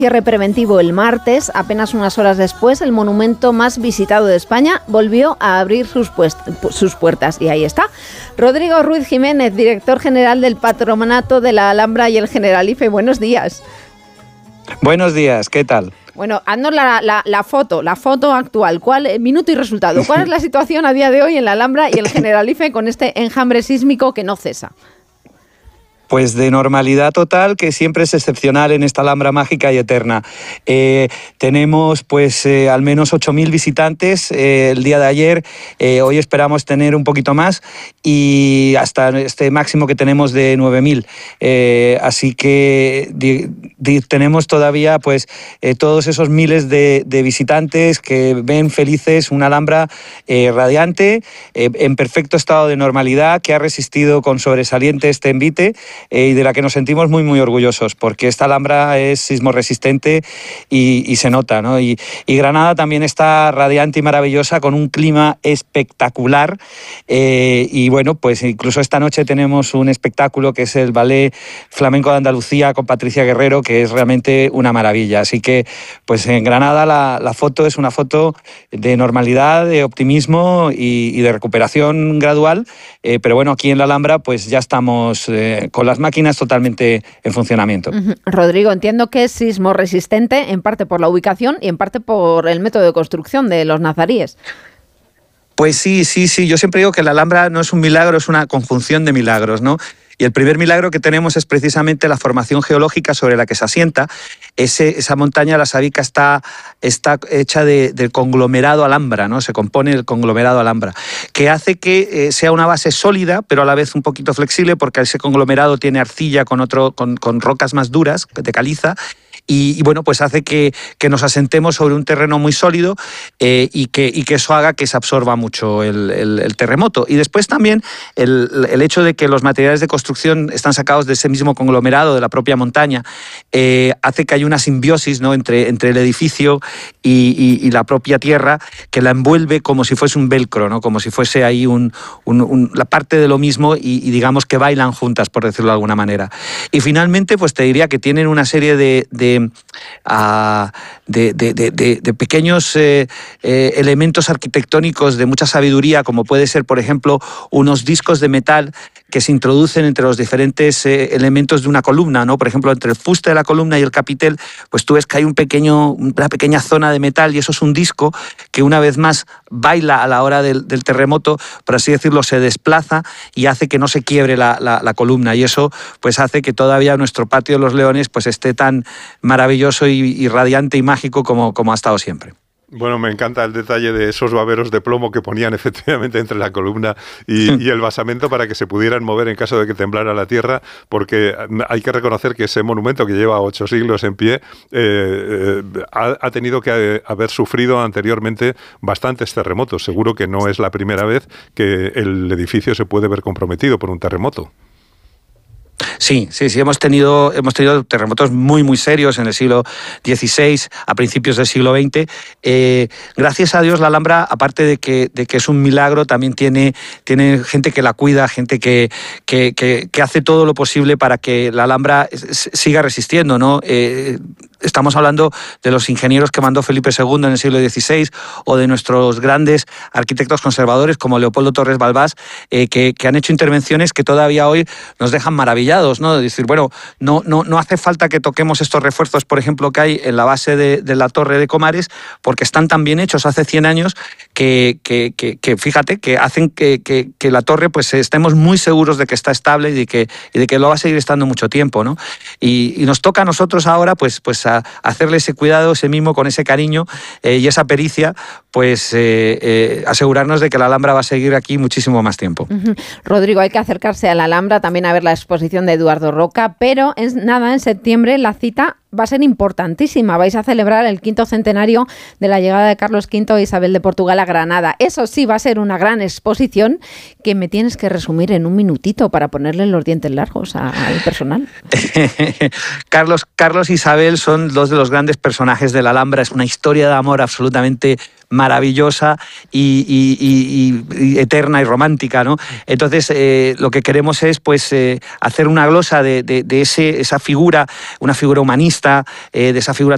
Cierre preventivo el martes, apenas unas horas después, el monumento más visitado de España volvió a abrir sus puertas. Y ahí está. Rodrigo Ruiz Jiménez, director general del Patronato de la Alhambra y el Generalife. Buenos días. Buenos días, ¿qué tal? Bueno, haznos la foto actual. Minuto y resultado. ¿Cuál es la situación a día de hoy en la Alhambra y el Generalife con este enjambre sísmico que no cesa? Pues de normalidad total, que siempre es excepcional en esta Alhambra mágica y eterna. Tenemos pues al menos 8.000 visitantes el día de ayer. Hoy esperamos tener un poquito más y hasta este máximo que tenemos de 9.000. Así que tenemos todavía pues todos esos miles de visitantes que ven felices una Alhambra radiante, en perfecto estado de normalidad, que ha resistido con sobresaliente este envite. Y de la que nos sentimos muy, muy orgullosos, porque esta Alhambra es sismorresistente y se nota, ¿no? Y Granada también está radiante y maravillosa, con un clima espectacular. Y bueno, pues incluso esta noche tenemos un espectáculo que es el Ballet Flamenco de Andalucía con Patricia Guerrero, que es realmente una maravilla. Así que, pues en Granada la foto es una foto de normalidad, de optimismo y de recuperación gradual. Pero bueno, aquí en la Alhambra pues ya estamos con las máquinas totalmente en funcionamiento. Rodrigo, entiendo que es sismo resistente en parte por la ubicación y en parte por el método de construcción de los nazaríes. Pues sí. Yo siempre digo que la Alhambra no es un milagro, es una conjunción de milagros, ¿no? Y el primer milagro que tenemos es precisamente la formación geológica sobre la que se asienta. Esa montaña, la Sabica, está hecha del conglomerado Alhambra, ¿no? Se compone del conglomerado Alhambra, que hace que sea una base sólida, pero a la vez un poquito flexible, porque ese conglomerado tiene arcilla con rocas más duras, de caliza. Y bueno, pues hace que nos asentemos sobre un terreno muy sólido y que eso haga que se absorba mucho el terremoto. Y después también el hecho de que los materiales de construcción están sacados de ese mismo conglomerado, de la propia montaña, hace que haya una simbiosis, ¿no? entre el edificio y la propia tierra, que la envuelve como si fuese un velcro, ¿no? Como si fuese ahí la parte de lo mismo y digamos que bailan juntas, por decirlo de alguna manera. Y finalmente, pues te diría que tienen una serie de pequeños elementos arquitectónicos de mucha sabiduría, como puede ser, por ejemplo, unos discos de metal que se introducen entre los diferentes elementos de una columna, ¿no? Por ejemplo, entre el fuste de la columna y el capitel, pues tú ves que hay una pequeña zona de metal, y eso es un disco que una vez más baila a la hora del terremoto, por así decirlo, se desplaza y hace que no se quiebre la columna, y eso pues hace que todavía nuestro patio de los Leones pues esté tan maravilloso y radiante y mágico como ha estado siempre. Bueno, me encanta el detalle de esos baberos de plomo que ponían efectivamente entre la columna y el basamento para que se pudieran mover en caso de que temblara la tierra, porque hay que reconocer que ese monumento, que lleva 8 siglos en pie, ha tenido que haber sufrido anteriormente bastantes terremotos. Seguro que no es la primera vez que el edificio se puede ver comprometido por un terremoto. Sí, hemos tenido terremotos muy, muy serios en el siglo XVI, a principios del siglo XX. Gracias a Dios, la Alhambra, aparte de que es un milagro, también tiene gente que la cuida, gente que hace todo lo posible para que la Alhambra siga resistiendo, ¿no? Estamos hablando de los ingenieros que mandó Felipe II en el siglo XVI, o de nuestros grandes arquitectos conservadores como Leopoldo Torres Balbás, que han hecho intervenciones que todavía hoy nos dejan maravillados, ¿no? Es decir, bueno, no hace falta que toquemos estos refuerzos, por ejemplo, que hay en la base de la Torre de Comares, porque están tan bien hechos hace 100 años que fíjate, que hacen que la torre pues estemos muy seguros de que está estable y de que lo va a seguir estando mucho tiempo, ¿no? Y nos toca a nosotros ahora pues a hacerle ese cuidado, ese mimo, con ese cariño y esa pericia, pues asegurarnos de que la Alhambra va a seguir aquí muchísimo más tiempo. Rodrigo, hay que acercarse a la Alhambra, también a ver la exposición de Eduardo Roca, pero en septiembre la cita va a ser importantísima. Vais a celebrar el 5º centenario de la llegada de Carlos V e Isabel de Portugal a Granada. Eso sí, va a ser una gran exposición que me tienes que resumir en un minutito para ponerle los dientes largos al personal. Carlos e Isabel son dos de los grandes personajes de la Alhambra. Es una historia de amor absolutamente maravillosa y eterna y romántica, ¿no? Entonces, lo que queremos es pues hacer una glosa de esa figura, una figura humanista, de esa figura